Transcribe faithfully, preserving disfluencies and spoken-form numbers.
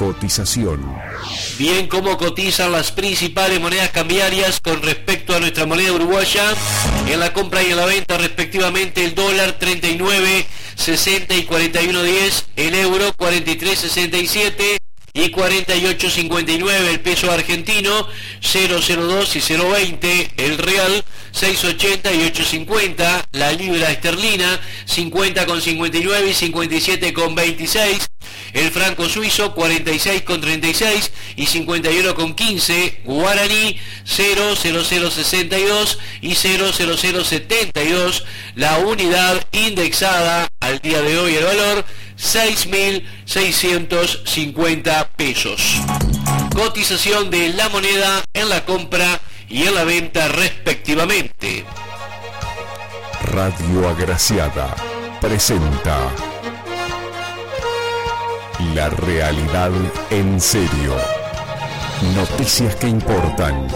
Cotización. Bien, ¿cómo cotizan las principales monedas cambiarias con respecto a nuestra moneda uruguaya? En la compra y en la venta respectivamente, el dólar treinta y nueve sesenta y cuarenta y uno diez, el euro cuarenta y tres sesenta y siete y cuarenta y ocho cincuenta y nueve, el peso argentino cero cero dos y cero veinte, el real seis ochenta y ocho cincuenta, la libra esterlina cincuenta con cincuenta y nueve y cincuenta y siete con veintiséis, el franco suizo cuarenta y seis con treinta y seis y cincuenta y uno con quince, guaraní cero cero cero sesenta y dos y cero cero cero setenta y dos, la unidad indexada al día de hoy, el valor seis mil seiscientos cincuenta pesos. Cotización de la moneda en la compra y en la venta respectivamente. Radio Agraciada presenta La realidad en serio. Noticias que importan.